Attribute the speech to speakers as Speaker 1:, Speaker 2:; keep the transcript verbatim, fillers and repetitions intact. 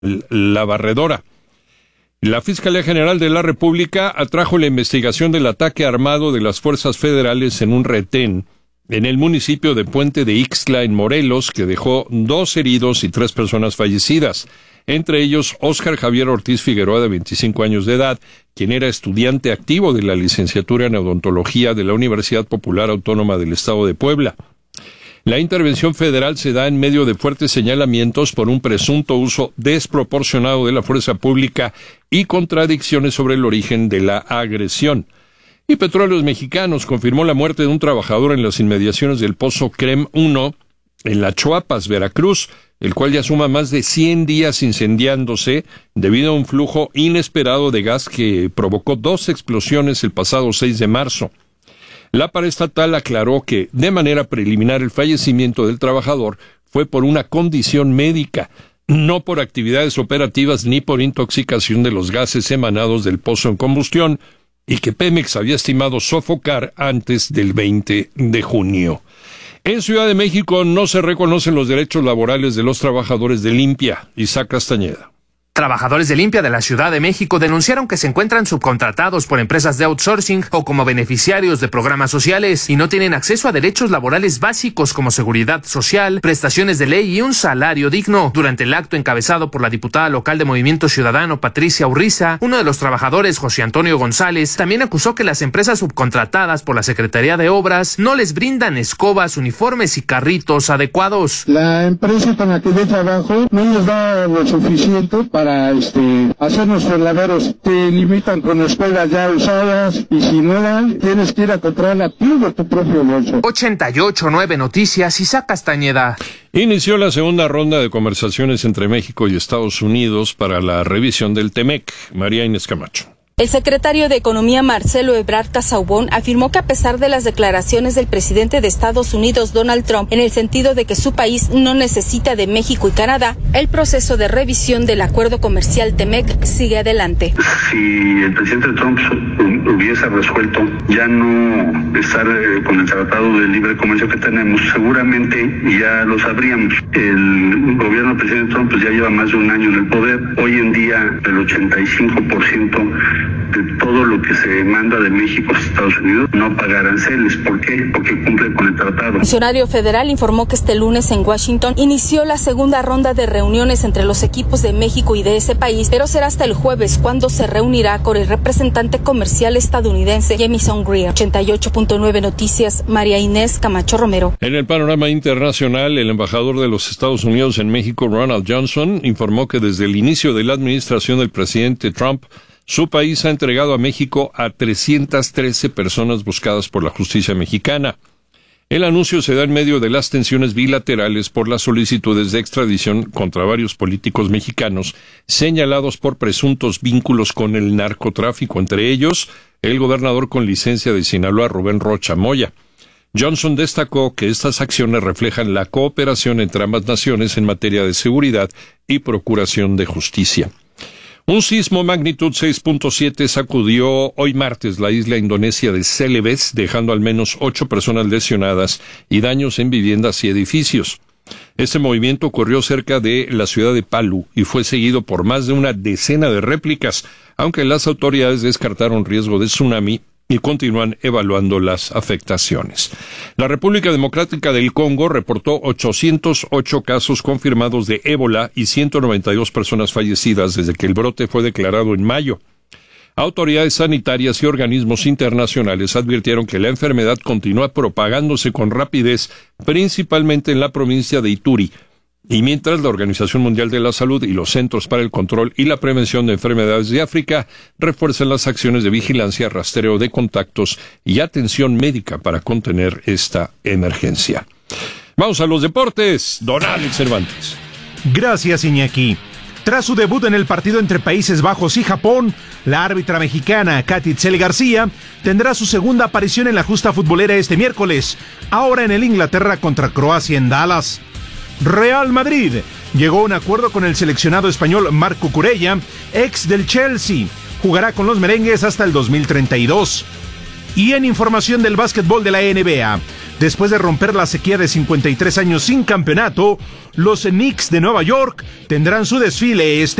Speaker 1: La Barredora. La Fiscalía General de la República atrajo la investigación del ataque armado de las fuerzas federales en un retén en el municipio de Puente de Ixtla, en Morelos, que dejó dos heridos y tres personas fallecidas, entre ellos Óscar Javier Ortiz Figueroa, de veinticinco años de edad, quien era estudiante activo de la licenciatura en odontología de la Universidad Popular Autónoma del Estado de Puebla. La intervención federal se da en medio de fuertes señalamientos por un presunto uso desproporcionado de la fuerza pública y contradicciones sobre el origen de la agresión. Y Petróleos Mexicanos confirmó la muerte de un trabajador en las inmediaciones del Pozo Crem uno en La Chuapas, Veracruz, el cual ya suma más de cien días incendiándose debido a un flujo inesperado de gas que provocó dos explosiones el pasado seis de marzo. La paraestatal aclaró que, de manera preliminar, el fallecimiento del trabajador fue por una condición médica, no por actividades operativas ni por intoxicación de los gases emanados del pozo en combustión, y que Pemex había estimado sofocar antes del veinte de junio. En Ciudad de México no se reconocen los derechos laborales de los trabajadores de Limpia. Isaac Castañeda.
Speaker 2: Trabajadores de Limpia de la Ciudad de México denunciaron que se encuentran subcontratados por empresas de outsourcing o como beneficiarios de programas sociales y no tienen acceso a derechos laborales básicos como seguridad social, prestaciones de ley y un salario digno. Durante el acto encabezado por la diputada local de Movimiento Ciudadano, Patricia Urriza, uno de los trabajadores, José Antonio González, también acusó que las empresas subcontratadas por la Secretaría de Obras no les brindan escobas, uniformes y carritos adecuados.
Speaker 3: La empresa con la que yo trabajo no nos da lo suficiente para para este, hacer nuestros laveros. Te limitan con escuelas ya usadas y si no dan, tienes que ir a comprarla tú de tu propio bolso.
Speaker 2: ochenta y ocho punto nueve Noticias, Isaac Castañeda.
Speaker 1: Inició la segunda ronda de conversaciones entre México y Estados Unidos para la revisión del Temec. María Inés Camacho.
Speaker 4: El secretario de Economía, Marcelo Ebrard Casaubon, afirmó que a pesar de las declaraciones del presidente de Estados Unidos, Donald Trump, en el sentido de que su país no necesita de México y Canadá, el proceso de revisión del acuerdo comercial Temec sigue adelante.
Speaker 5: Si el presidente Trump hubiese resuelto ya no estar con el Tratado de Libre Comercio que tenemos, seguramente ya lo sabríamos. El gobierno del presidente Trump pues, ya lleva más de un año en el poder. Hoy en día el ochenta y cinco por ciento de todo lo que se manda de México a Estados Unidos no paga aranceles. ¿Por qué? Porque cumple con el tratado.
Speaker 4: El funcionario federal informó que este lunes en Washington inició la segunda ronda de reuniones entre los equipos de México y de ese país, pero será hasta el jueves cuando se reunirá con el representante comercial estadounidense Jamieson Greer. ochenta y ocho punto nueve Noticias, María Inés Camacho Romero.
Speaker 1: En el panorama internacional, el embajador de los Estados Unidos en México, Ronald Johnson, informó que desde el inicio de la administración del presidente Trump, su país ha entregado a México a trescientas trece personas buscadas por la justicia mexicana. El anuncio se da en medio de las tensiones bilaterales por las solicitudes de extradición contra varios políticos mexicanos señalados por presuntos vínculos con el narcotráfico, entre ellos el gobernador con licencia de Sinaloa, Rubén Rocha Moya. Johnson destacó que estas acciones reflejan la cooperación entre ambas naciones en materia de seguridad y procuración de justicia. Un sismo magnitud seis punto siete sacudió hoy martes la isla indonesia de Celebes, dejando al menos ocho personas lesionadas y daños en viviendas y edificios. Este movimiento ocurrió cerca de la ciudad de Palu y fue seguido por más de una decena de réplicas, aunque las autoridades descartaron riesgo de tsunami y continúan evaluando las afectaciones. La República Democrática del Congo reportó ochocientos ocho casos confirmados de ébola y ciento noventa y dos personas fallecidas desde que el brote fue declarado en mayo. Autoridades sanitarias y organismos internacionales advirtieron que la enfermedad continúa propagándose con rapidez, principalmente en la provincia de Ituri, y mientras la Organización Mundial de la Salud y los Centros para el Control y la Prevención de Enfermedades de África refuerzan las acciones de vigilancia, rastreo de contactos y atención médica para contener esta emergencia. Vamos a los deportes. Don Alex Cervantes.
Speaker 6: Gracias, Iñaki. Tras su debut en el partido entre Países Bajos y Japón, la árbitra mexicana Katy Tzeli García tendrá su segunda aparición en la justa futbolera este miércoles, ahora en el Inglaterra contra Croacia en Dallas. Real Madrid llegó a un acuerdo con el seleccionado español Marc Cucurella, ex del Chelsea. Jugará con los merengues hasta el dos mil treinta y dos. Y en información del básquetbol de la N B A, Después de romper la sequía de cincuenta y tres años sin campeonato, los Knicks de Nueva York tendrán su desfile este